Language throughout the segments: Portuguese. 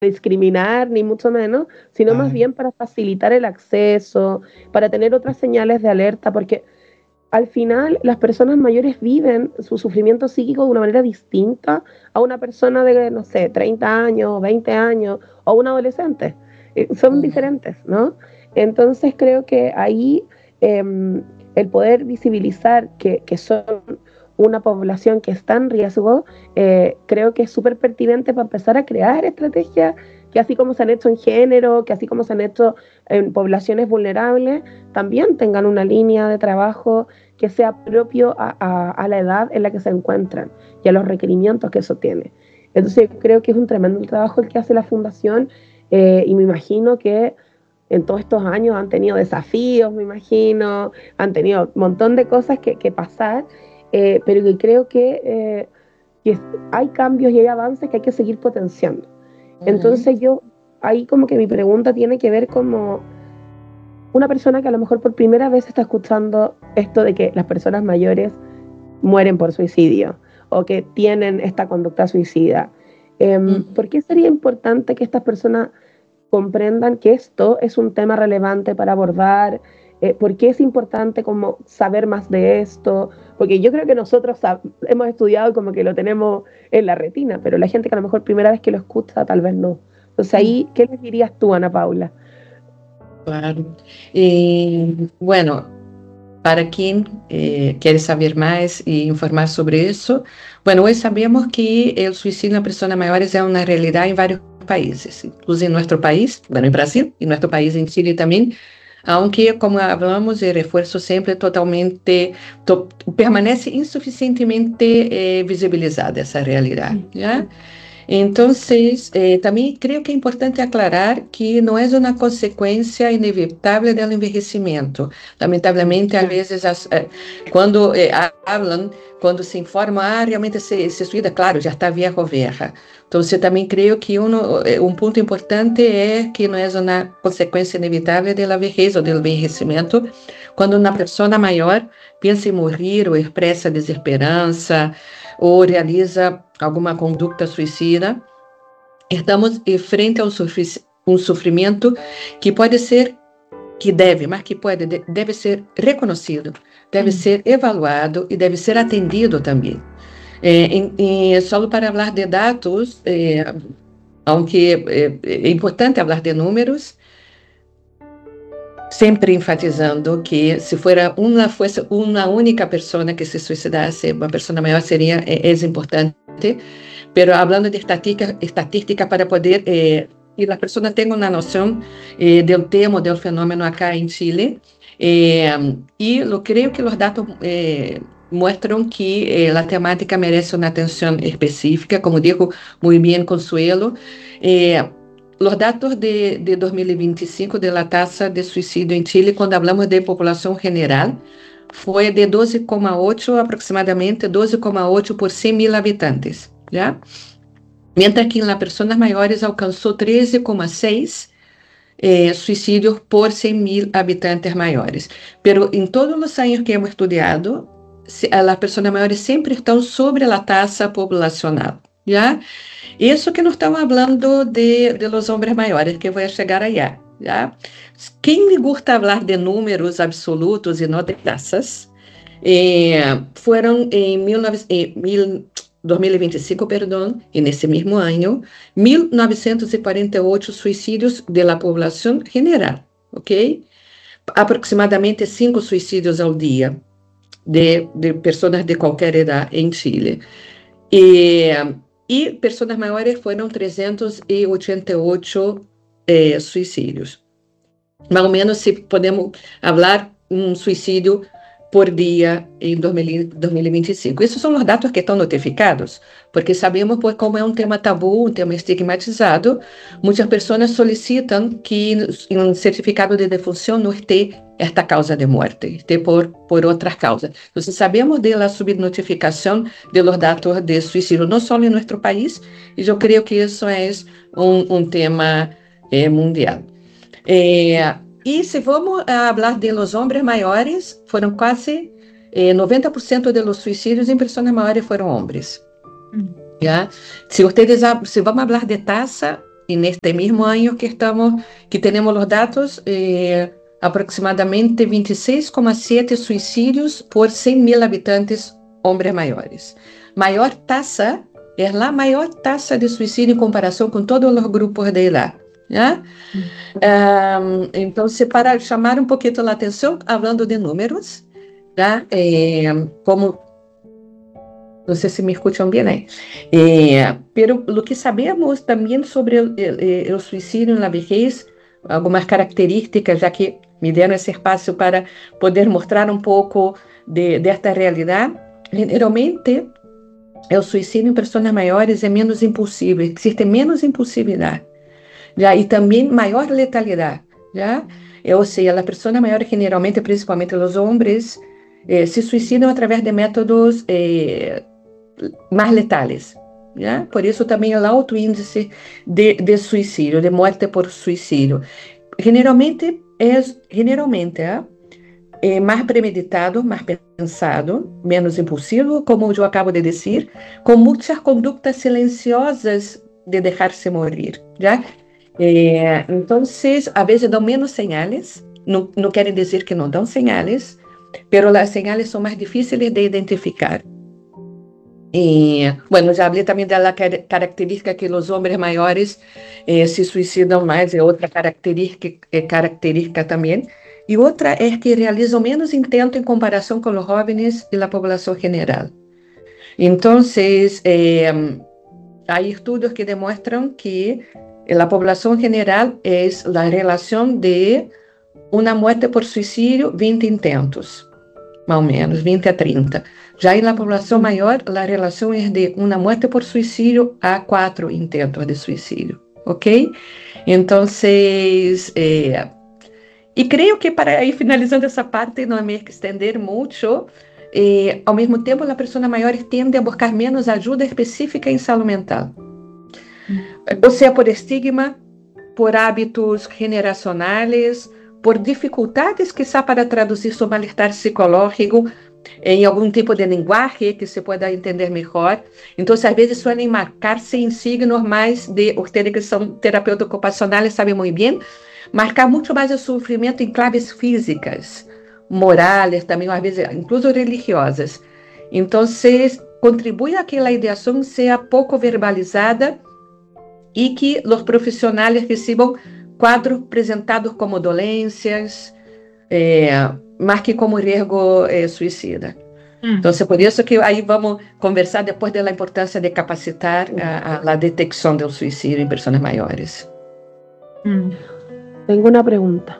discriminar, ni mucho menos, sino más Claro. bien para facilitar el acceso, para tener otras señales de alerta, porque al final las personas mayores viven su sufrimiento psíquico de una manera distinta a una persona de, no sé, 30 años, 20 años o un adolescente. Son Uhum. diferentes, ¿no? Entonces creo que ahí eh, el poder visibilizar que son una población que está en riesgo, creo que es súper pertinente para empezar a crear estrategias que así como se han hecho en género, que así como se han hecho en poblaciones vulnerables, también tengan una línea de trabajo que sea propio a la edad en la que se encuentran y a los requerimientos que eso tiene. Entonces creo que es un tremendo trabajo el que hace la fundación, y me imagino que en todos estos años han tenido desafíos, me imagino, han tenido un montón de cosas que pasar, pero que creo que hay cambios y hay avances que hay que seguir potenciando. Uhum. Entonces yo, ahí como que mi pregunta tiene que ver como una persona que a lo mejor por primera vez está escuchando esto de que las personas mayores mueren por suicidio o que tienen esta conducta suicida. Uhum. ¿Por qué sería importante que estas personas comprendan que esto es un tema relevante para abordar? ¿Por qué es importante como saber más de esto? Porque yo creo que nosotros hemos estudiado como que lo tenemos en la retina, pero la gente que a lo mejor primera vez que lo escucha tal vez no. Entonces ahí, ¿qué les dirías tú, Ana Paula? Claro. Bueno, para quien quiere saber más y informar sobre eso, bueno, hoy sabemos que el suicidio en personas mayores es una realidad en varios países, incluso en nuestro país, bueno, en Brasil, y nuestro país en Chile también, aunque, como hablamos, el refuerzo siempre totalmente, permanece insuficientemente visibilizada esa realidad, ¿ya? Entonces, también creo que es importante aclarar que no es una consecuencia inevitable del envejecimiento. Lamentablemente, a veces, cuando hablan, cuando se informa, realmente se suicida, claro, ya está viejo o vieja. Entonces, también creo que un punto importante es que no es una consecuencia inevitable de la vejez o del envejecimiento. Cuando una persona mayor piensa en morir o expresa desesperanza, ou realiza alguma conduta suicida, estamos em frente a um sofrimento que pode ser, que deve, mas que pode, deve ser reconhecido, deve ser evaluado e deve ser atendido também. Só para falar de dados, aunque é importante falar de números, sempre enfatizando que se fosse uma única pessoa que se suicidasse, uma pessoa maior seria é importante, pero hablando de estatística para poder que as pessoas tenham uma noção do tema, do fenômeno acá em Chile. E eu creio que os dados mostram que a temática merece uma atenção específica, como dijo muito bem Consuelo. Os dados de 2025 da taxa de suicídio em Chile, quando falamos de população general, foi de 12,8, aproximadamente 12,8 por 100 mil habitantes, ¿ya? Mientras que en las personas mayores alcanzó 13,6 suicidios por 100 mil habitantes mayores. Pero en todos los años que hemos estudiado, las personas mayores siempre están sobre la tasa poblacional, ¿ya? Isso que nós estamos falando de los hombres maiores, que vou chegar allá, ¿ya? Quem me gusta falar de números absolutos e não de taxas, foram em 2025, perdão, e nesse mesmo ano, 1.948 suicídios da população general, ok? Aproximadamente 5 suicídios ao dia de pessoas de qualquer idade em Chile. E pessoas maiores foram 388 suicídios. Mais ou menos, se podemos falar, um suicídio por dia em 2025. Esses são os dados que estão notificados, porque sabemos, pois, como é um tema tabu, um tema estigmatizado, muitas pessoas solicitam que um certificado de defunção não esteja esta causa de morte, esteja por outras causas. Então, sabemos da subnotificação de los dados de suicídio, não só em nosso país, e eu creio que isso é um tema mundial. E se vamos falar de los hombres maiores, foram quase 90% de los suicídios em pessoas maiores foram homens. ¿Ya? Se vamos falar de taxa, en este mismo año que tenemos los datos, aproximadamente 26,7 suicidios por 100.000 habitantes hombres mayores. Mayor tasa, es la mayor tasa de suicidio en comparación con todos los grupos de edad. ¿Ya? Entonces, para llamar un poquito la atención, hablando de números, ¿ya? Como, no sé si me escuchan bien ahí, pero lo que sabemos también sobre el suicidio en la vejez, algumas características, ya que me dieron ese espacio para poder mostrar un poco de esta realidad. Generalmente, el suicidio en personas mayores es menos impulsivo, existe menos impulsividad, ¿ya? Y también mayor letalidad, ¿ya? O sea, las personas mayores generalmente, principalmente los hombres, se suicidam através de métodos mais letales, ¿ya? Por isso também o alto índice de suicídio, de morte por suicídio. Generalmente é mais premeditado, mais pensado, menos impulsivo, como eu acabo de dizer, com muitas condutas silenciosas de deixar-se morir, ¿ya? Então, a vezes dão menos señales, não querem dizer que não dão señales, pero las señales son más difíciles de identificar. Y bueno, ya hablé también de la característica que los hombres mayores se suicidam más, es otra característica también. Y otra es que realizan menos intento en comparación con los jóvenes y la población general. Entonces, hay estudios que demuestran que la población general es la relación de una muerte por suicidio, 20 intentos, más o menos, 20 a 30. Ya en la población mayor, la relación es de una muerte por suicidio a 4 intentos de suicidio, ¿ok? Entonces, y creo que para ir finalizando esa parte, no me extender mucho, ao mesmo tempo, as pessoas maiores tendem a buscar menos ajuda específica em saúde mental. Ou seja, por estigma, por hábitos generacionais, por dificuldades quizá para traduzir seu mal-estar psicológico em algum tipo de linguagem que se pueda entender melhor. Então, às vezes, suelen marcar-se em signos mais de, ustedes que são terapeutas ocupacionais sabem muito bem, marcar muito mais o sofrimento em claves físicas, morales, também, às vezes, incluso religiosas. Então, contribui a que a ideação seja pouco verbalizada e que os profissionais recebam quadros apresentados como dolências, mas que como risco suicida. Então, por isso que aí vamos conversar depois da importância de capacitar a detecção do suicídio em pessoas maiores. Tengo una pregunta.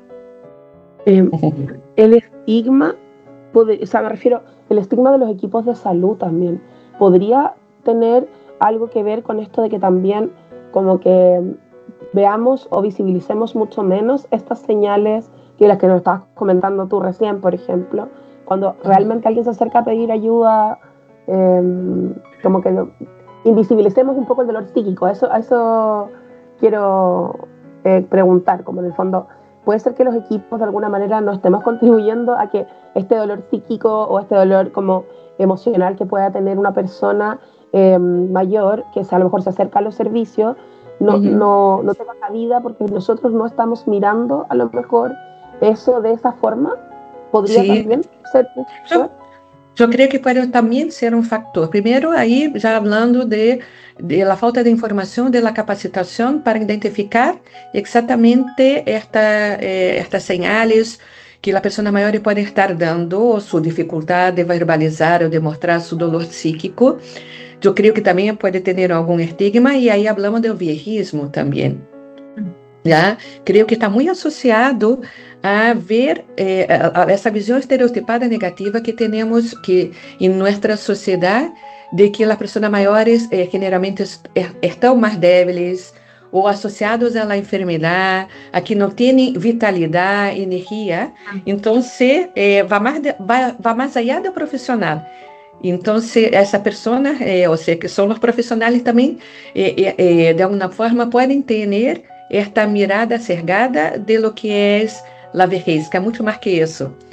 El estigma, o sea, me refiero, el estigma de los equipos de salud también, ¿podría tener algo que ver con esto de que también como que veamos o visibilicemos mucho menos estas señales que las que nos estabas comentando tú recién, por ejemplo, cuando realmente alguien se acerca a pedir ayuda, como que invisibilicemos un poco el dolor psíquico? A eso quiero preguntar, como en el fondo, ¿puede ser que los equipos de alguna manera no estemos contribuyendo a que este dolor psíquico o este dolor como emocional que pueda tener una persona mayor, que a lo mejor se acerca a los servicios, no tenga cabida porque nosotros no estamos mirando a lo mejor eso de esa forma? ¿Podría también ser un factor? Yo creo que puede también ser un factor. Primero, ahí ya hablando de la falta de información, de la capacitación para identificar exactamente estas señales que las personas mayores pueden estar dando, o su dificultad de verbalizar o de mostrar su dolor psíquico. Yo creo que también puede tener algún estigma, y ahí hablamos del viejismo también. ¿Ya? Creo que está muy asociado a ver a essa visão estereotipada negativa que temos que em nossa sociedade, de que as pessoas maiores generalmente estão mais débiles ou associados à enfermidade, a que não têm vitalidade, energia. Então, vai mais allá do profissional. Então, essa pessoa, ou seja, que são os profissionais também, de alguma forma, podem ter esta mirada cegada de lo que é la vejez, que é muito mais que isso.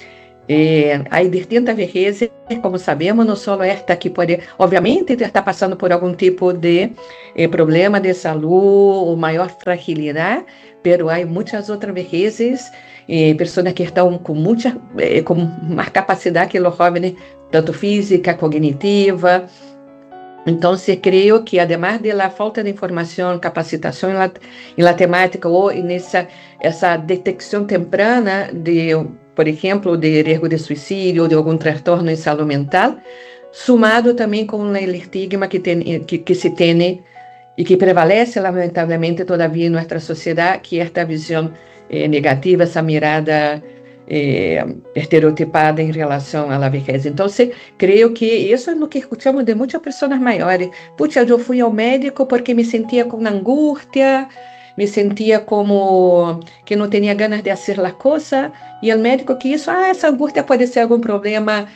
Há distintas vejeces, como sabemos, não só esta que pode, obviamente, estar passando por algum tipo de problema de saúde ou maior fragilidade, mas há muitas outras vejeces, pessoas que estão com mais capacidade que os jovens, tanto física, cognitiva. Então, creio que, además da falta de informação, capacitação em la temática ou essa detecção temprana de, por exemplo, de risco de suicídio ou de algum transtorno em saúde mental, sumado também com o estigma que se tem e que prevalece, lamentavelmente, todavia em nossa sociedade, que é esta visão negativa, essa mirada estereotipada em relação à vejez. Então, creio que isso é o que escutamos de muitas pessoas maiores. Puxa, eu fui ao médico porque me sentia com angústia, me sentia como que não tinha ganas de fazer as coisas, e o médico que essa angústia pode ser algum problema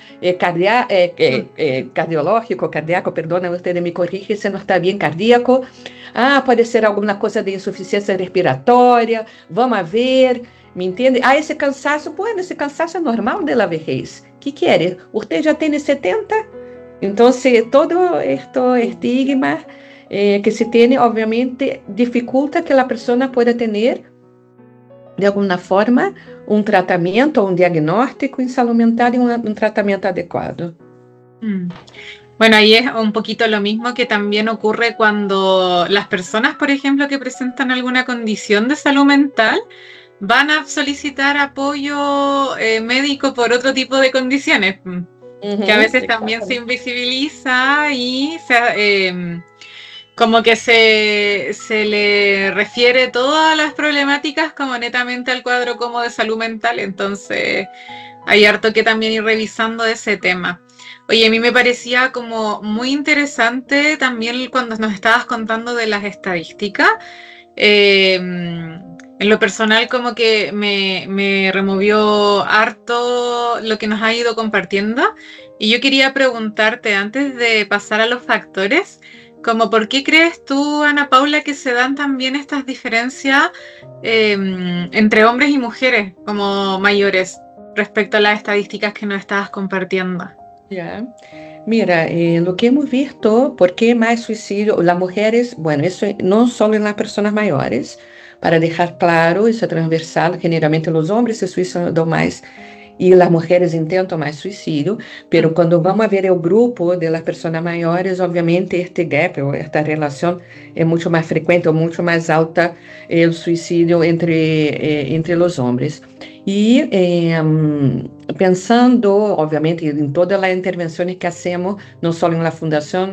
cardíaco, perdona, você me corrige se não está bem cardíaco, pode ser alguma coisa de insuficiência respiratória, vamos ver. ¿Me entiende? Esse cansaço, bueno, esse cansaço é normal de la vejez. ¿Qué quiere? ¿Usted já tem 70? Então, todo este estigma que se tem, obviamente, dificulta que a pessoa pueda ter, de alguma forma, um tratamento, um diagnóstico em saúde mental e um tratamento adecuado. Bueno, ahí es un poquito lo mismo que también ocurre cuando las personas, por ejemplo, que presentan alguna condición de salud mental, van a solicitar apoyo médico por otro tipo de condiciones, que a veces también se invisibiliza y como que se le refiere todas las problemáticas como netamente al cuadro como de salud mental. Entonces hay harto que también ir revisando ese tema. Oye, a mí me parecía como muy interesante también cuando nos estabas contando de las estadísticas. En lo personal, como que me removió harto lo que nos ha ido compartiendo. Y yo quería preguntarte, antes de pasar a los factores, como ¿por qué crees tú, Ana Paula, que se dan también estas diferencias entre hombres y mujeres como mayores respecto a las estadísticas que nos estabas compartiendo? Mira, lo que hemos visto, ¿por qué más suicidio? Las mujeres, bueno, eso no solo en las personas mayores. Para dejar claro, isso é transversal, generalmente os homens se suicidam mais e as mulheres intentam mais suicídio, mas quando vamos ver o grupo das pessoas maiores, obviamente este gap, ou esta relação é muito mais frequente, ou muito mais alta o suicídio entre os homens. E pensando, obviamente, em todas as intervenções que hacemos, não só na fundação,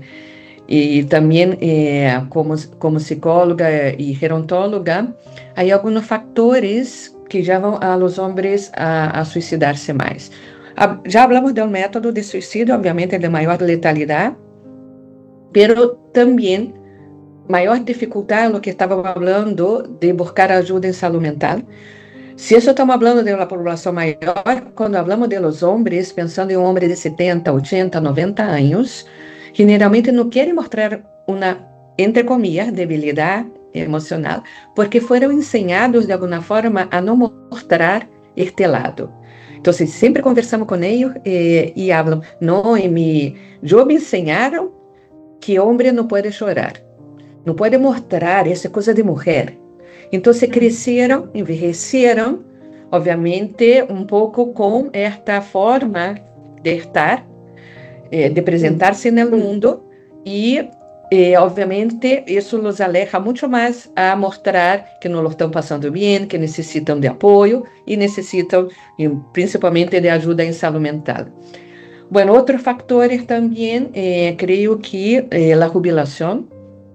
e também como psicóloga e gerontóloga, há alguns fatores que levam a los homens a suicidar-se mais. Já falamos do método de suicídio, obviamente, de maior letalidade, mas também maior dificuldade, o que estava falando, de buscar ajuda em saúde mental. Se isso estamos falando de uma população maior, quando falamos de los homens, pensando em um homem de 70, 80, 90 anos, generalmente não querem mostrar uma, entre comillas, debilidade emocional, porque foram ensinados de alguma forma a não mostrar este lado. Então, sempre conversamos com eles e falam, não, eu me ensinaram que homem não pode chorar, não pode mostrar, isso é coisa de mulher. Então, cresceram, envelheceram, obviamente, um pouco com esta forma de estar, de apresentar-se no mundo e, obviamente, isso os aleja muito mais a mostrar que não estão passando bem, que necessitam de apoio e necessitam, principalmente, de ajuda em saúde mental. Bueno, outros fatores também, creio que a jubilação,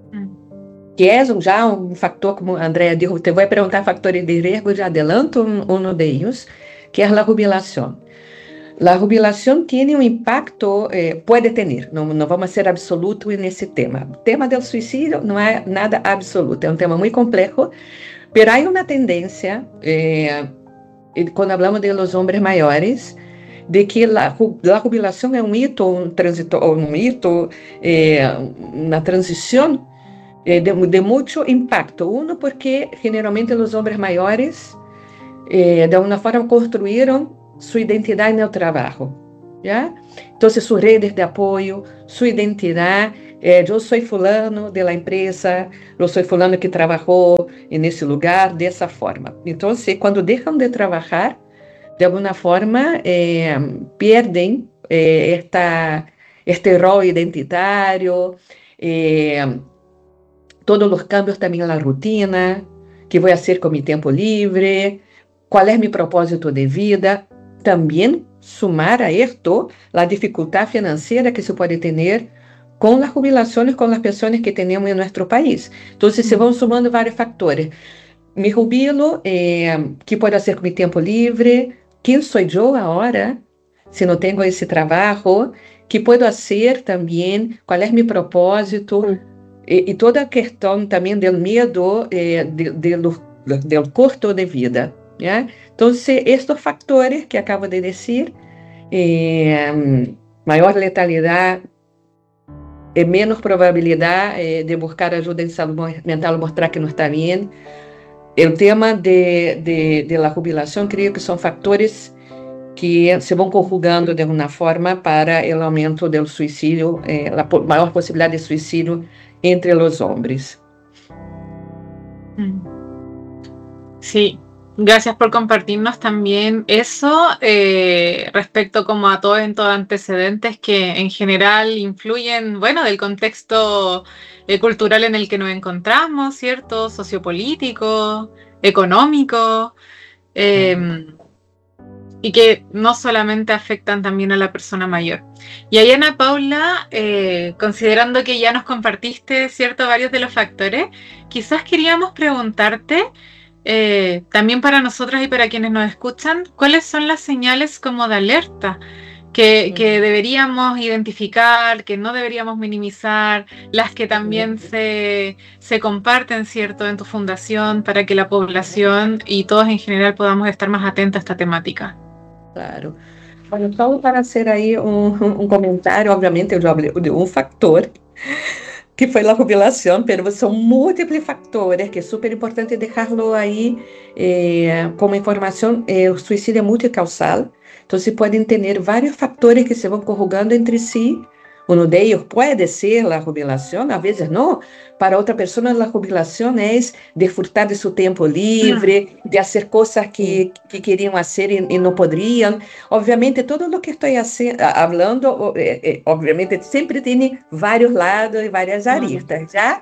que é já um fator, como a Andrea disse, te vou perguntar fatores de risco, já adelanto um deles, que é a jubilação. A jubilação tem um impacto, pode ter, não vamos ser absolutos nesse tema. O tema do suicídio não é nada absoluto, é um tema muito complexo, mas há uma tendência, quando falamos de los homens maiores, de que a jubilação é um hito, uma transição de muito impacto. Porque generalmente os homens maiores, de alguma forma, construíram su identidad en el trabajo, ¿ya? Entonces, sus redes de apoyo, su identidad, yo soy fulano de la empresa, yo soy fulano que trabajó en ese lugar, de esa forma. Entonces, cuando dejan de trabajar, de alguna forma, pierden este rol identitario, todos los cambios también en la rutina, qué voy a hacer con mi tiempo libre, cuál es mi propósito de vida. También sumar a esto la dificultad financiera que se puede tener con las jubilaciones, con las pensiones que tenemos en nuestro país. Entonces se van sumando varios factores. Me jubilo, ¿qué puedo hacer con mi tiempo libre? ¿Quién soy yo ahora si no tengo ese trabajo? ¿Qué puedo hacer también? ¿Cuál es mi propósito? Y toda a questão também do medo do custo de vida, ¿ya? Entonces, estos factores que acabo de decir, maior letalidade, menos probabilidad de buscar ayuda en salud mental, mostrar que no está bien. El tema de la jubilación, creo que son factores que se van conjugando de alguna forma para el aumento del suicidio, la mayor posibilidad de suicidio entre los hombres. Sí, gracias por compartirnos también eso respecto como a todos estos antecedentes que en general influyen, bueno, del contexto cultural en el que nos encontramos, ¿cierto? Sociopolítico, económico, y que no solamente afectan también a la persona mayor. Y ahí, Ana Paula, considerando que ya nos compartiste, ¿cierto?, varios de los factores, quizás queríamos preguntarte, también para nosotras y para quienes nos escuchan, ¿cuáles son las señales como de alerta que deberíamos identificar, que no deberíamos minimizar, las que también se comparten, ¿cierto?, en tu fundación, para que la población y todos en general podamos estar más atentos a esta temática? Claro. Bueno, só para hacer aí comentário, obviamente eu já falei de um fator, que foi a jubilação, mas são múltiplos fatores, que é super importante deixá-lo aí como informação. O suicídio é multicausal, então se podem ter vários fatores que se vão conjugando entre si. Uno de ellos puede ser la jubilación, a veces no. Para otra persona la jubilación es disfrutar de su tiempo libre, de hacer cosas que querían hacer y no podrían. Obviamente, todo lo que estoy hablando, obviamente, siempre tiene varios lados y varias aristas, ¿ya?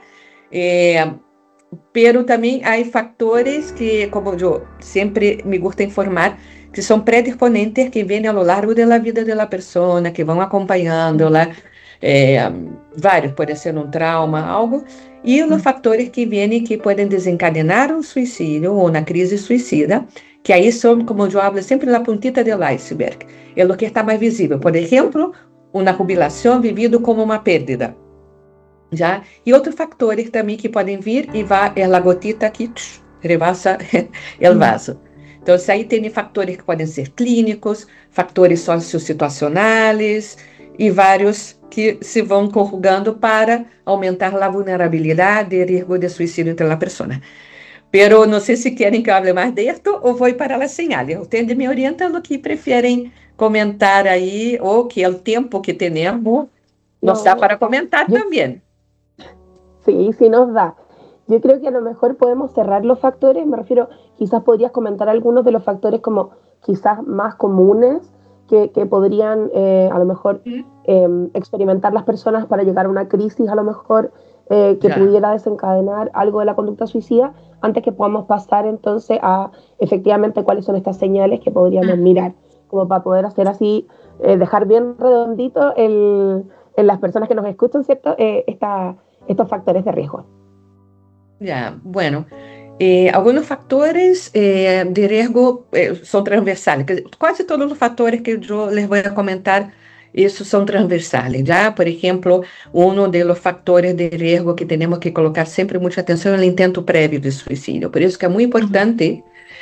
Pero también hay factores que, como yo siempre me gusta informar, que son predisponentes que vienen a lo largo de la vida de la persona, que van acompañándola. Vários, pode ser um trauma, algo, e os fatores que vêm que podem desencadenar um suicídio ou uma crise suicida, que aí são, como eu falo, sempre a puntita do iceberg, é o que está mais visível. Por exemplo, uma jubilação vivida como uma perda, já? E outros fatores também que podem vir e vai a gotita que rebasa o vaso. Então, aí tem fatores que podem ser clínicos, fatores sociosituacionais e vários que se vão conjugando para aumentar a vulnerabilidade e risco de suicídio entre a pessoa. Pero não sei se querem que eu hable mais disto ou vou para as señales. Ustedes me orientam no que preferem comentar aí, ou que é o tempo que temos nos dá para comentar também. Sí, sí nos da. Yo creo que a lo mejor podemos cerrar los factores, me refiero, quizás podrías comentar algunos de los factores como quizás más comunes que podrían a lo mejor experimentar las personas para llegar a una crisis, a lo mejor que pudiera desencadenar algo de la conducta suicida, antes que podamos pasar entonces a efectivamente cuáles son estas señales que podríamos mirar, como para poder hacer así, dejar bien redondito en las personas que nos escuchan, ¿cierto? Estos factores de riesgo. Ya, bueno. Algunos factores de riesgo son transversales. Casi todos los factores que yo les voy a comentar, esos son transversales, ¿ya? Por ejemplo, uno de los factores de riesgo que tenemos que colocar siempre mucha atención es el intento previo de suicidio. Por eso que es muy importante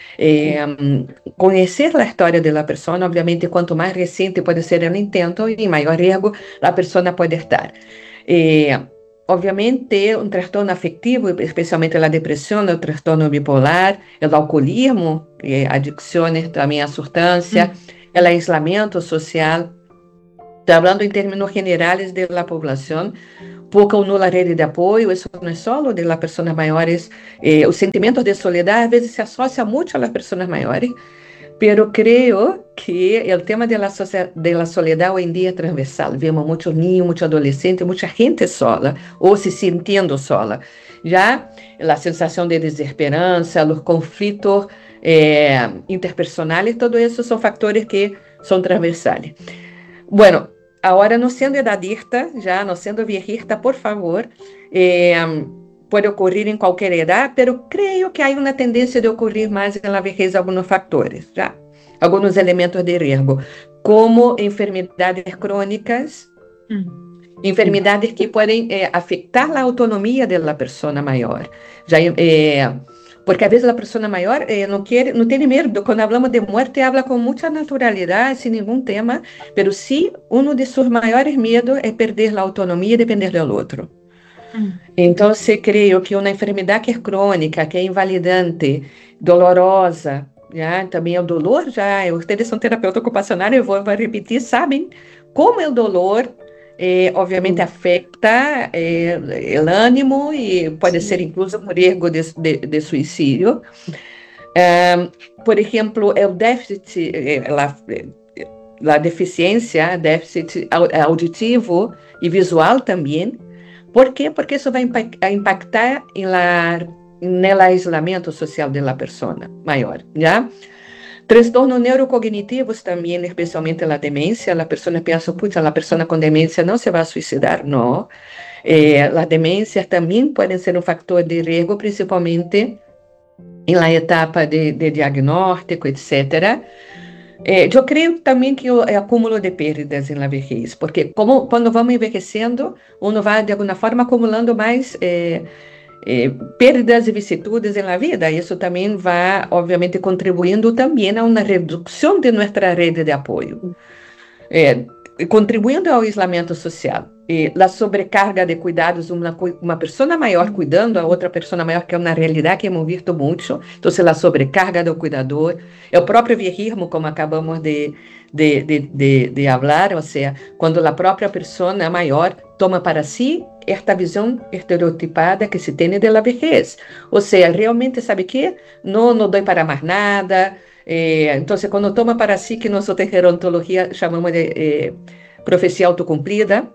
conocer la historia de la persona. Obviamente, cuanto más reciente puede ser el intento, y mayor riesgo la persona puede estar. Obviamente, um transtorno afetivo, especialmente a depressão, o transtorno bipolar, o alcoolismo, adicções também à substância, el aislamiento social. Estoy hablando en términos generales de la población, poca o nula rede de apoio, isso não é só de las personas mayores, os sentimentos de soledad a veces se asocia mucho a las personas mayores, pero creo que el tema de la soledad hoy en día es transversal. Vemos muchos niños, muchos adolescentes, mucha gente sola o se sintiendo sola. Ya la sensación de desesperanza, los conflictos interpersonales, todo eso son factores que son transversales. Bueno, ahora no siendo edadista, ya no siendo viejista, por favor, puede ocurrir en cualquier edad, pero creo que hay una tendencia de ocurrir más en la vejez algunos factores, ya, algunos elementos de riesgo, como enfermedades crónicas, enfermedades que pueden afectar la autonomía de la persona mayor. Ya, porque a veces la persona mayor no tiene miedo. Cuando hablamos de muerte, habla con mucha naturalidad, sin ningún tema, pero sí uno de sus mayores miedos es perder la autonomía y depender del otro. Entonces creo que una enfermedad que es crónica, que es invalidante, dolorosa, ¿ya? También el dolor, ya ustedes son terapeutas ocupacionales, yo voy a repetir, saben cómo el dolor obviamente afecta el ánimo y puede ser incluso un riesgo de suicidio. Por ejemplo, el déficit, la deficiencia, déficit auditivo y visual también. ¿Por qué? Porque eso va a impactar en el aislamiento social de la persona mayor, ¿ya? Trastornos neurocognitivos también, especialmente la demencia. Las personas piensan, pucha, la persona con demencia no se va a suicidar. No. Las demencias también pueden ser un factor de riesgo, principalmente en la etapa de diagnóstico, etc. Yo creo también que el acúmulo de pérdidas en la vejez, porque como cuando vamos envejeciendo, uno va de alguna forma acumulando más pérdidas y vicissitudes en la vida, y eso también va obviamente contribuyendo también a una reducción de nuestra red de apoyo, contribuyendo ao isolamento social. A sobrecarga de cuidados, uma pessoa maior cuidando a outra pessoa maior, que é uma realidade que hemos visto muito. Então, a sobrecarga do cuidador, o próprio vierismo, como acabamos de falar, ou seja, quando a própria pessoa maior toma para si esta visão estereotipada que se tem da vejez. Ou seja, realmente, sabe que não dou para mais nada. Então, quando toma para si, que nós em gerontologia chamamos de profecia autocumplida.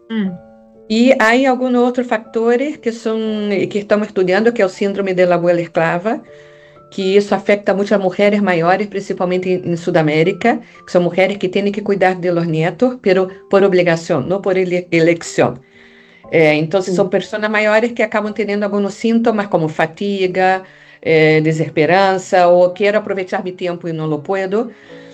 E há alguns outros fatores que estamos estudando, que é o síndrome da abuela esclava, que isso afeta muito as mulheres maiores, principalmente em Sudamérica, que são mulheres que têm que cuidar de los nietos, pero por obrigação, não por eleição. Então, são pessoas maiores que acabam tendo alguns sintomas, como fatiga, desesperança, ou quero aproveitar meu tempo e não lo puedo.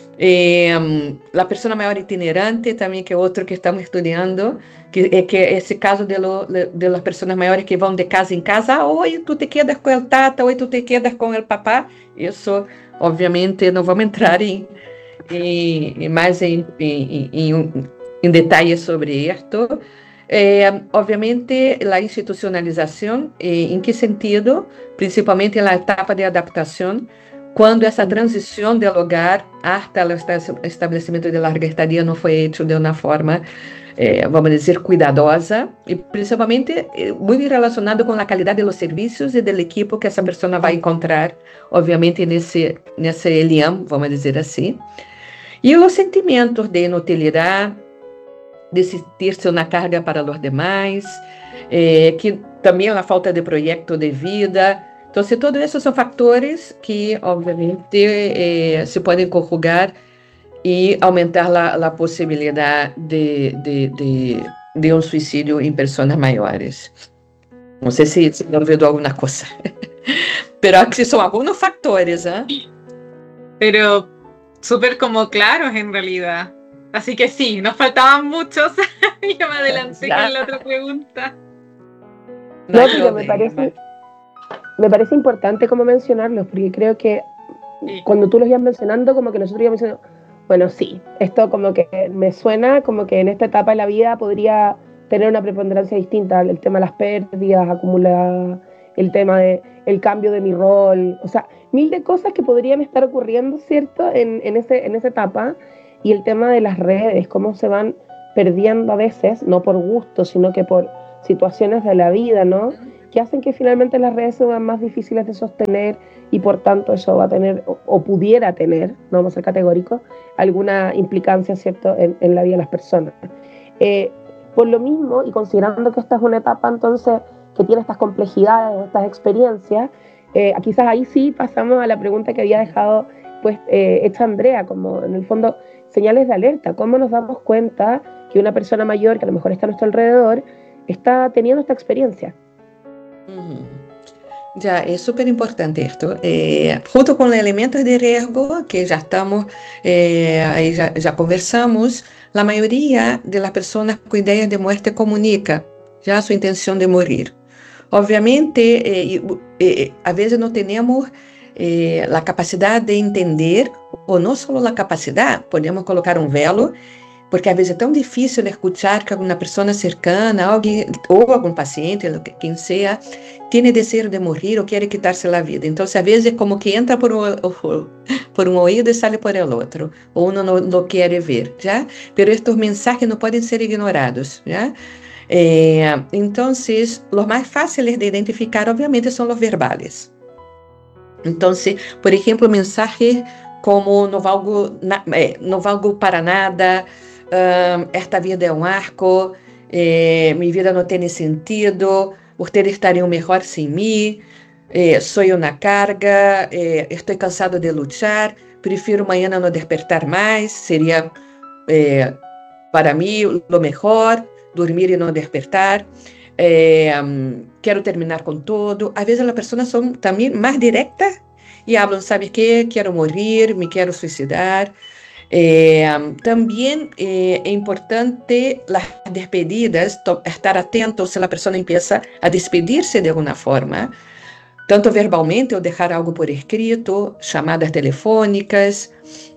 A pessoa maior itinerante também, que é outro que estamos estudando, que é esse caso de las pessoas maiores que vão de casa em casa. Hoje tu te quedas com o tata, hoje tu te quedas com o papá. Isso, obviamente, não vamos entrar mais em detalhes sobre isto. Obviamente, a institucionalização, em que sentido? Principalmente na etapa de adaptação, quando essa transição do hogar hasta o estabelecimento de larga estadia não foi feito de uma forma, vamos dizer, cuidadosa, e principalmente muito relacionado com a qualidade dos serviços e do equipo que essa pessoa vai encontrar, obviamente, nesse eliam, vamos dizer assim. E os sentimentos de inutilidade, de sentir-se uma carga para os demais, que também a falta de projeto de vida. Então, todos esses são fatores que, obviamente, se podem conjugar e aumentar a possibilidade de um suicídio em pessoas maiores. Não sei se me olvidou alguma coisa. Pero aqui são alguns fatores, ¿eh? Pero súper como claros en realidad. Así que sí, nos faltaban muchos. Yo me adelanté con la otra pregunta. No, pero me parece importante como mencionarlos, porque creo que cuando tú los ibas mencionando, como que nosotros íbamos diciendo, bueno, sí, esto como que me suena como que en esta etapa de la vida podría tener una preponderancia distinta, el tema de las pérdidas acumuladas, el tema de el cambio de mi rol, o sea, mil de cosas que podrían estar ocurriendo, ¿cierto? En esa etapa. Y el tema de las redes, cómo se van perdiendo a veces, no por gusto, sino que por situaciones de la vida, ¿no? Que hacen que finalmente las redes sean más difíciles de sostener y por tanto eso va a tener, o pudiera tener, no vamos a ser categóricos, alguna implicancia, ¿cierto?, en la vida de las personas. Por lo mismo, y considerando que esta es una etapa entonces que tiene estas complejidades, estas experiencias, quizás ahí sí pasamos a la pregunta que había dejado pues hecha Andrea, como en el fondo señales de alerta, cómo nos damos cuenta que una persona mayor que a lo mejor está a nuestro alrededor está teniendo esta experiencia. Ya, es súper importante esto. Junto con los elementos de riesgo que ya estamos, ahí ya conversamos, la mayoría de las personas con ideas de muerte comunica ya su intención de morir. Obviamente, a veces no tenemos la capacidad de entender, ou não só a capacidade, podemos colocar um velo, porque às vezes é tão difícil escuchar que alguma pessoa cercana, alguém, ou algum paciente, quem seja, tem desejo de morrer ou quer quitar-se a vida. Então, às vezes, é como que entra por um ouvido e sai por el outro, ou uno não quer ver, já? Pero estes mensajes não podem ser ignorados, já? Então, os mais fáceis de identificar, obviamente, são os verbales. Então, por exemplo, mensajes como não valgo para nada, esta vida é um arco, minha vida não tem sentido, ustedes estariam melhor sem mim, sou uma carga, estou cansado de lutar, prefiro amanhã não despertar mais, seria para mim o melhor, dormir e não despertar. Quero terminar com tudo. Às vezes as pessoas são também mais diretas e falam, sabe que quero morrer, me quero suicidar. Também é importante as despedidas, estar atento se a pessoa empieza a despedir-se de alguma forma, tanto verbalmente ou deixar algo por escrito, chamadas telefônicas.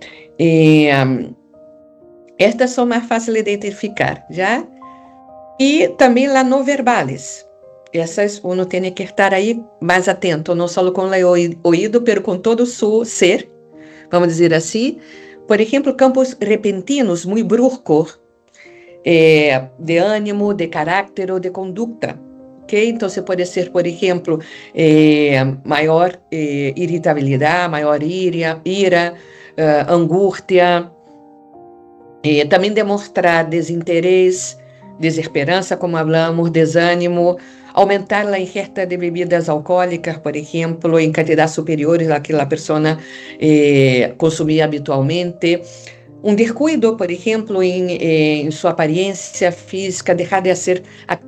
Estas são mais fáceis de identificar, já? E também as não verbales. Essas uno tem que estar aí mais atento, não só com o ouvido, mas com todo o seu ser, vamos dizer assim. Por exemplo, campos repentinos, muito bruscos, de ânimo, de caráter ou de conduta. Okay? Então, pode ser, por exemplo, maior irritabilidade, maior ira, angústia. Também demonstrar desinteresse, desesperança, como falamos, desânimo, aumentar a ingesta de bebidas alcoólicas, por exemplo, em quantidades superiores à que a pessoa consumia habitualmente. Um descuido, por exemplo, em sua aparência física, deixar de fazer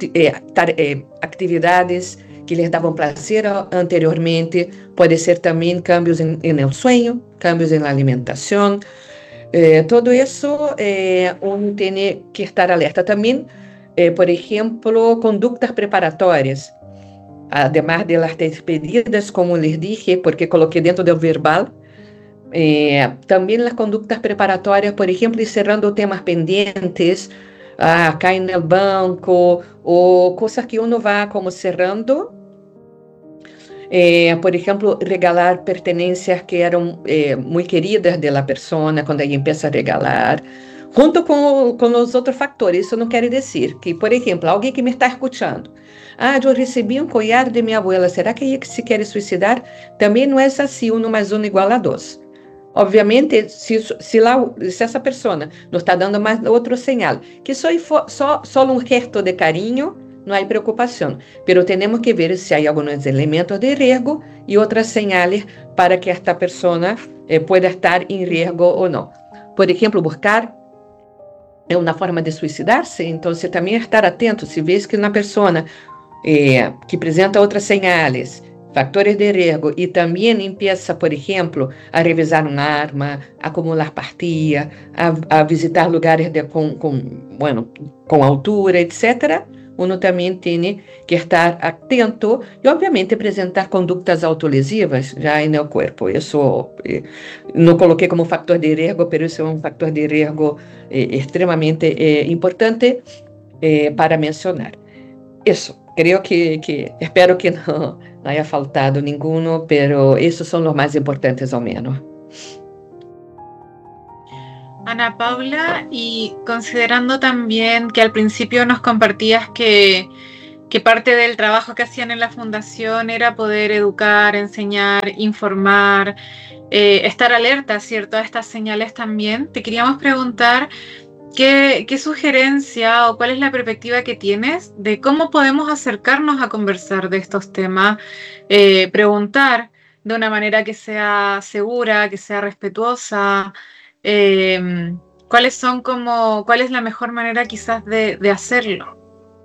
atividades que lhes davam prazer anteriormente. Pode ser também cambios no sonho, cambios na alimentação. Todo isso uno tem que estar alerta. Também, por exemplo, condutas preparatórias, además de las despedidas, como les dije, porque coloquei dentro do verbal, também as condutas preparatórias, por exemplo, encerrando temas pendentes, cair no banco, ou coisas que uno vai como cerrando. Por exemplo, regalar pertenências que eram muito queridas da pessoa, quando ela começa a regalar, junto com os outros fatores. Isso não quer dizer que, por exemplo, alguém que me está escutando, eu recebi um collar de minha abuela, será que ela se quer suicidar? Também não é assim, 1 mais 1 igual a 2. Obviamente, se essa pessoa não está dando mais outro sinal, que só um gesto de carinho, não há preocupação, mas temos que ver se há alguns elementos de risco e outras señales para que esta pessoa pueda estar em risco ou não. Por exemplo, buscar uma forma de suicidar-se, então também estar atento, se vê que uma pessoa que apresenta outras señales, fatores de risco, e também empieza, por exemplo, a revisar uma arma, a acumular pastillas, a visitar lugares com altura, etc., uno também tem que estar atento e, obviamente, apresentar condutas autolesivas já no corpo. Isso não coloquei como fator de risco, mas isso é um fator de risco extremamente importante para mencionar. Isso. creo que espero que no haya faltado ninguno, pero esos son los más importantes al menos. Ana Paula, y considerando también que al principio nos compartías que parte del trabajo que hacían en la fundación era poder educar, enseñar, informar, estar alerta, ¿cierto?, a estas señales también, te queríamos preguntar qué sugerencia o cuál es la perspectiva que tienes de cómo podemos acercarnos a conversar de estos temas, preguntar de una manera que sea segura, que sea respetuosa. ¿Cuál es la mejor manera quizás de hacerlo?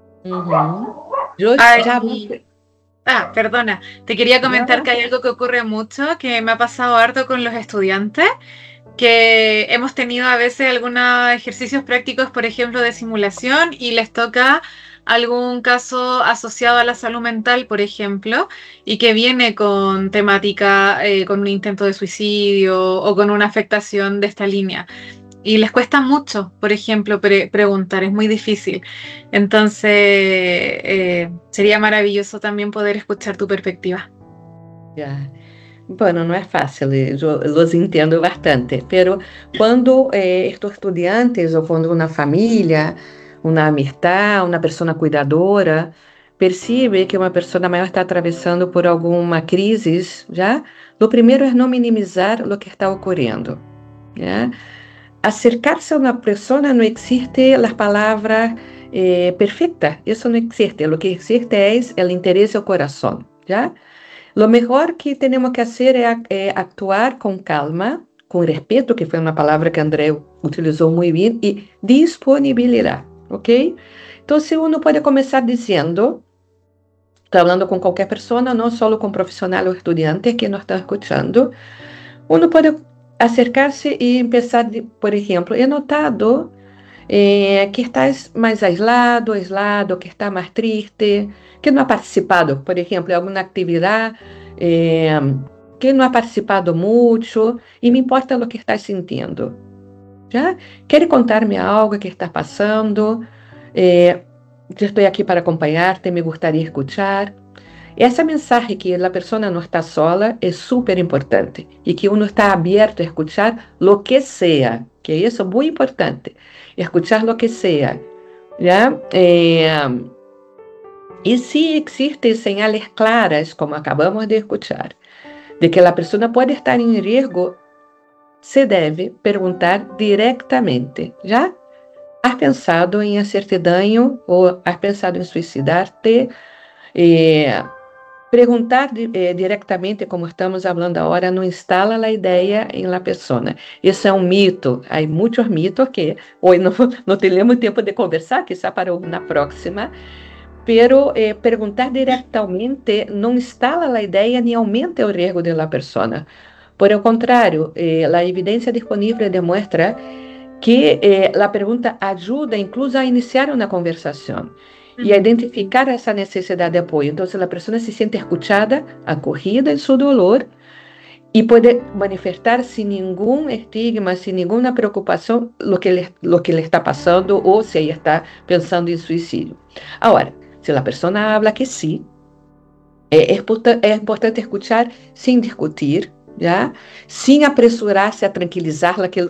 Yo ya... Perdona, te quería comentar que hay algo que ocurre mucho, que me ha pasado harto con los estudiantes, que hemos tenido a veces algunos ejercicios prácticos, por ejemplo, de simulación, y les toca algún caso asociado a la salud mental, por ejemplo, y que viene con temática, con un intento de suicidio o con una afectación de esta línea. Y les cuesta mucho, por ejemplo, preguntar, es muy difícil. Entonces, sería maravilloso también poder escuchar tu perspectiva. Ya. Bueno, no es fácil, yo los entiendo bastante, pero cuando estos estudiantes o cuando una familia, una amistad, una persona cuidadora percibe que uma pessoa maior está atravessando por alguma crise, já, lo primeiro é não minimizar o que está ocorrendo. Já? Acercar-se a uma pessoa não existe as palavras perfeitas, isso não existe, o que existe é o interesse ao coração. Já? Lo mejor que temos que fazer é actuar com calma, com respeito, que foi uma palavra que André utilizou muito bem, e disponibilidade, ok? Então, se uno pode começar dizendo, estou falando com qualquer pessoa, não só com profissional ou estudante que nos estão escutando, uno pode acercar-se e começar, por exemplo, he notado que estás mais aislado, que está mais triste, que não ha participado, por exemplo, em alguma atividade, que não ha participado muito, e me importa o que estás sentindo. Já? Quer contar-me algo que está passando? Estou aqui para acompanhar-te, me gostaria de escuchar. Essa mensagem que a pessoa não está sola é super importante e que uno está aberto a escuchar lo que seja, que isso é muito importante, escuchar lo que seja, já? E se existem señales claras, como acabamos de escuchar, de que a pessoa pode estar em risco, se deve perguntar diretamente, já? Has pensado em hacerte daño ou has pensado em suicidar-te? Perguntar diretamente, como estamos falando agora, não instala a ideia em la pessoa. Isso é um mito. Há muitos mitos que hoje não temos tempo de conversar, quizá para uma próxima. Pero perguntar diretamente não instala a ideia nem aumenta o risco de la pessoa. Por el contrário, a evidência disponível demonstra que a pergunta ajuda incluso a iniciar uma conversação e a identificar essa necessidade de apoio. Então, a pessoa se sente escuchada, acolhida em seu dolor e pode manifestar sem nenhum estigma, sem nenhuma preocupação, o que lhe está passando ou se ela está pensando em suicídio. Agora, se a pessoa fala que sim, é importante escuchar sem discutir, já? Sem apressurar-se a tranquilizar-la, que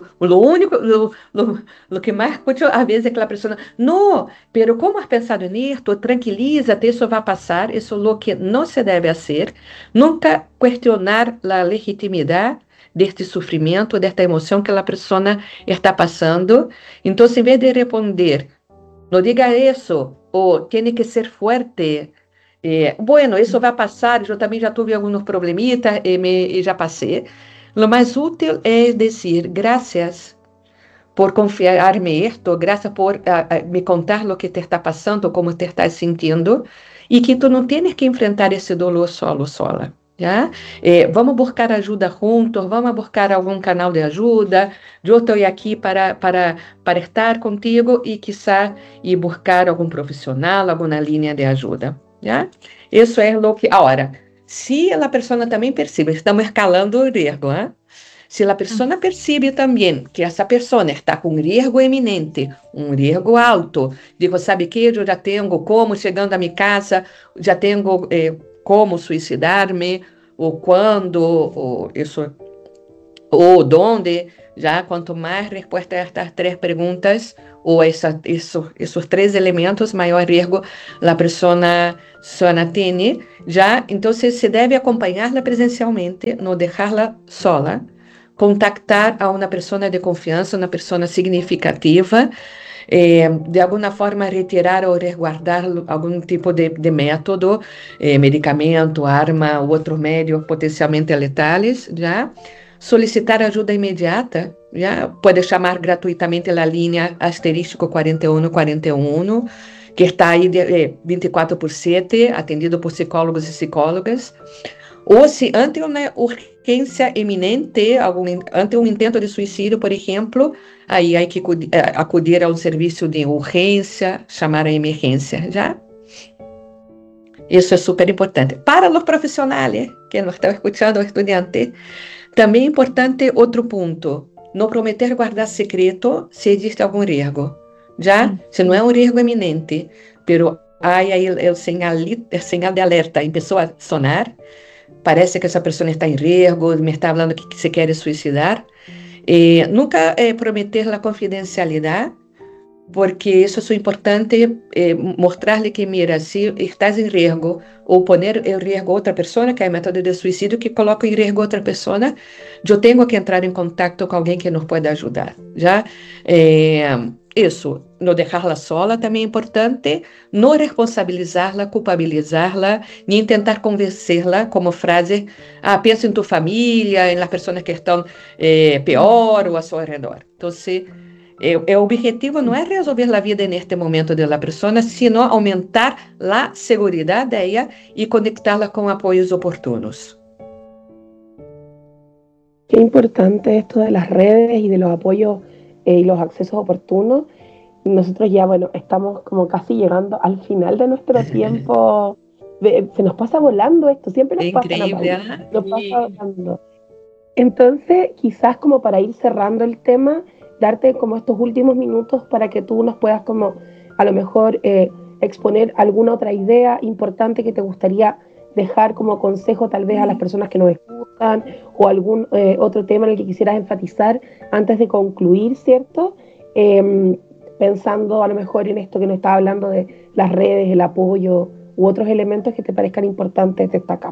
o que mais escuto às vezes é que a pessoa, não, pero como has pensado nisso, tranquiliza-te, isso vai passar, isso é o que não se deve fazer, nunca questionar a legitimidade deste sofrimento, desta emoção que a pessoa está passando. Então, em vez de responder, não diga isso, ou tem que ser forte, bueno, isso vai passar, eu também já tive alguns problemitas e já passei. O mais útil é dizer, graças por confiar-me isto, graças por me contar o que te está passando, como te estás sentindo, e que tu não tens que enfrentar esse dolor sola. Já? Vamos buscar ajuda juntos, vamos buscar algum canal de ajuda, eu estou aqui para estar contigo e quizá ir buscar algum profissional, alguma linha de ajuda. Já? Isso é o que... Agora, se a pessoa também percebe, estamos escalando o risco, Se a pessoa percebe também que essa pessoa está com risco iminente, um risco alto, digo, sabe que eu já tenho como, chegando a minha casa, já tenho como suicidar-me, ou quando, ou isso, ou onde, já quanto mais resposta a estas 3 perguntas, ou esses 3 elementos, maior risco a pessoa tem, já, então se deve acompanhá-la presencialmente, não deixá-la sola, contactar a uma pessoa de confiança, uma pessoa significativa, de alguma forma retirar ou resguardar algum tipo de método, medicamento, arma ou outros médios potencialmente letais, já. Solicitar ajuda imediata, já pode chamar gratuitamente a linha asterístico 4141, que está aí 24/7, atendido por psicólogos e psicólogas. Ou se ante uma urgência iminente, ante um intento de suicídio, por exemplo, aí há que acudir a um serviço de urgência, chamar a emergência, já? Isso é super importante. Para os profissionais que nos estão escutando, estudantes, também é importante outro ponto, não prometer guardar secreto se existe algum risco, já? Se não é um risco iminente, pero aí o sinal de alerta começou a sonar, parece que essa pessoa está em risco, me está falando que se quer suicidar, nunca prometer a confidencialidade, porque isso é importante, mostrar-lhe que, mira, se estás em risco, ou poner em risco outra pessoa, que é método de suicídio, que coloca em risco outra pessoa, eu tenho que entrar em contato com alguém que nos pode ajudar, já? Isso, não deixá-la sola também é importante, não responsabilizá-la, culpabilizá-la, nem tentar convencê-la, como frase, pensa em tua família, em las pessoas que estão pior ou a seu redor. Então, o objetivo não é resolver a vida neste momento da pessoa, sino aumentar a segurança dela e conectá-la com apoios oportunos. Qué importante esto de las redes y de los apoyos y los accesos oportunos. Nosotros ya, bueno, estamos como casi llegando al final de nuestro tiempo. Se nos pasa volando esto, siempre nos pasa, nos pasa volando. Entonces, quizás como para ir cerrando el tema, darte como estos últimos minutos para que tú nos puedas como a lo mejor exponer alguna otra idea importante que te gustaría dejar como consejo tal vez a las personas que nos escuchan, o algún otro tema en el que quisieras enfatizar antes de concluir, ¿cierto? Pensando a lo mejor en esto que nos estaba hablando de las redes, el apoyo u otros elementos que te parezcan importantes destacar.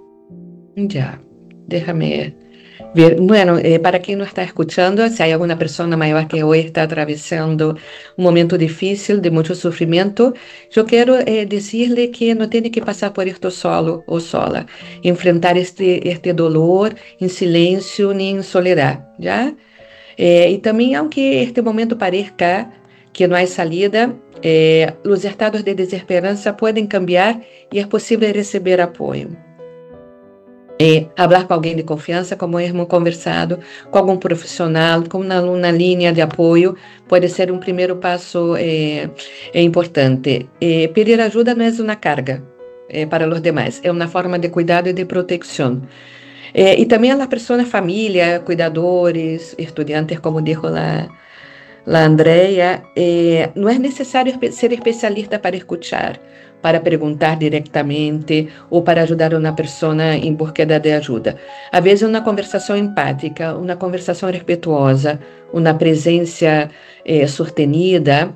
Ya, déjame ver. Bueno, para quem não está escutando, se há alguma pessoa maior que hoje está atravessando um momento difícil, de muito sofrimento, eu quero dizer-lhe que não tem que passar por isto solo ou sola, enfrentar este dolor em silêncio nem em soledade, já? E também, aunque este momento pareça que não há salida, os estados de desesperança podem cambiar e é possível receber apoio. Falar com alguém de confiança, como hemos conversado, com algum profissional, com uma linha de apoio, pode ser um primeiro passo importante. Pedir ajuda não é uma carga para os demais, é uma forma de cuidado e de proteção. E também as pessoas, família, cuidadores, estudantes, como dijo a Andrea, não é necessário ser especialista para escutar, para perguntar diretamente ou para ajudar uma pessoa em búsqueda de ajuda. Às vezes, uma conversação empática, uma conversação respetuosa, uma presença sostenida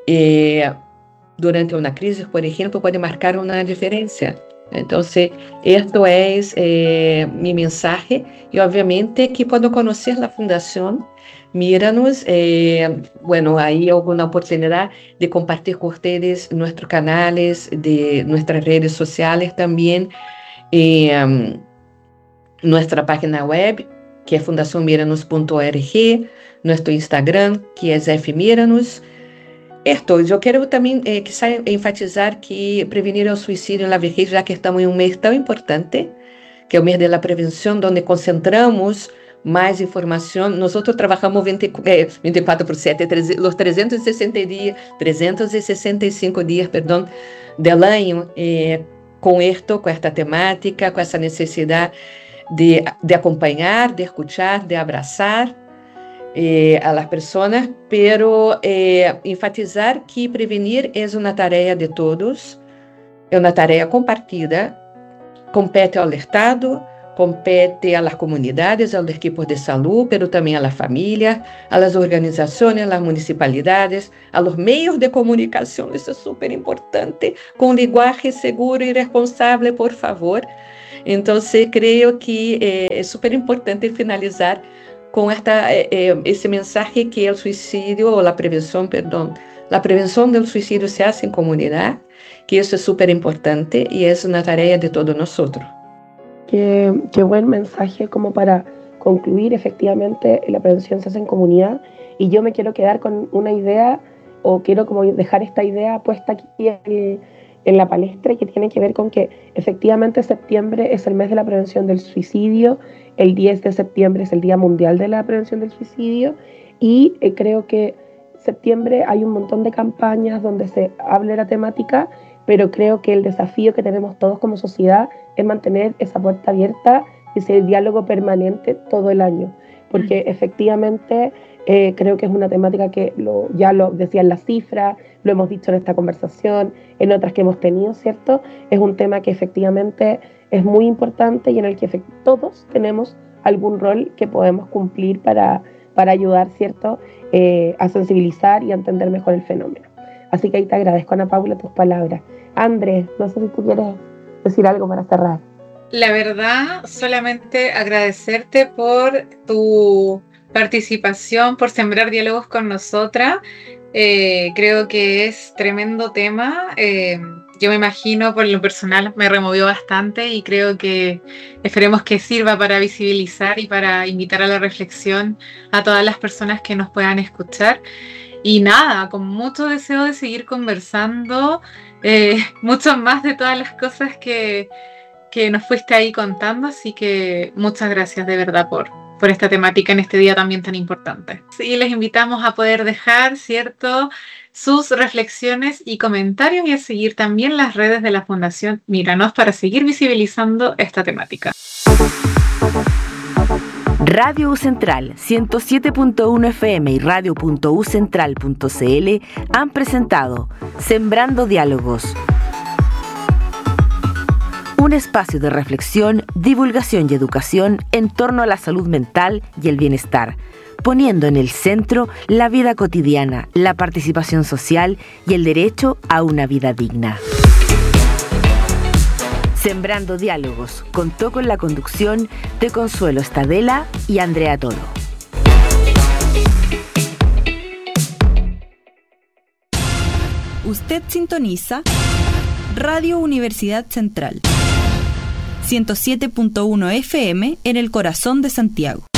durante uma crise, por exemplo, pode marcar uma diferença. Então, isto é minha mensagem e, obviamente, que podem conhecer a Fundação Míranos. Bueno, hay alguna oportunidad de compartir con ustedes nuestros canales, de nuestras redes sociales también, nuestra página web, que es fundacionmiranos.org, nuestro Instagram, que es fmiranos. Eu quero também quizá enfatizar que prevenir o suicídio na vejez, já que estamos em um mês tão importante, que é o mês da prevenção, onde concentramos mais informação. Nós trabalhamos 24/7, os 365 dias, do ano, com esta temática, com essa necessidade de acompañar, de escuchar, de abrazar a las personas, pero enfatizar que prevenir es una tarea de todos, es una tarea compartida, compete ao Estado, compete a las comunidades, a los equipos de salud, pero también a las familias, a las organizaciones, a las municipalidades, a los medios de comunicación. Eso es súper importante, con lenguaje seguro y responsable, por favor. Entonces, creo que es súper importante finalizar con ese mensaje que el suicidio, o la prevención del suicidio se hace en comunidad, que eso es súper importante y es una tarea de todos nosotros. Qué buen mensaje como para concluir. Efectivamente, la prevención se hace en comunidad, y yo me quiero quedar con una idea, o quiero como dejar esta idea puesta aquí en la palestra, que tiene que ver con que efectivamente septiembre es el mes de la prevención del suicidio, el 10 de septiembre es el Día Mundial de la Prevención del Suicidio, y creo que septiembre hay un montón de campañas donde se hable la temática, pero creo que el desafío que tenemos todos como sociedad es mantener esa puerta abierta y ese diálogo permanente todo el año, porque efectivamente creo que es una temática que ya lo decían las cifras, lo hemos dicho en esta conversación, en otras que hemos tenido, ¿cierto? Es un tema que efectivamente es muy importante y en el que todos tenemos algún rol que podemos cumplir para ayudar, ¿cierto?, a sensibilizar y a entender mejor el fenómeno. Así que ahí te agradezco, Ana Paula, tus palabras. Andrés, no sé si tú quieres decir algo para cerrar. La verdad, solamente agradecerte por tu participación, por sembrar diálogos con nosotras. Creo que es tremendo tema. Yo me imagino, por lo personal, me removió bastante y creo que esperemos que sirva para visibilizar y para invitar a la reflexión a todas las personas que nos puedan escuchar. Y nada, con mucho deseo de seguir conversando, mucho más de todas las cosas que nos fuiste ahí contando, así que muchas gracias de verdad por esta temática en este día también tan importante. Y les invitamos a poder dejar, ¿cierto?, sus reflexiones y comentarios, y a seguir también las redes de la Fundación Míranos para seguir visibilizando esta temática. Radio U Central 107.1 FM y radio.ucentral.cl han presentado Sembrando Diálogos, un espacio de reflexión, divulgación y educación en torno a la salud mental y el bienestar, poniendo en el centro la vida cotidiana, la participación social y el derecho a una vida digna. Sembrando Diálogos contó con la conducción de Consuelo Estadela y Andrea Toro. Usted sintoniza Radio Universidad Central 107.1 FM en el corazón de Santiago.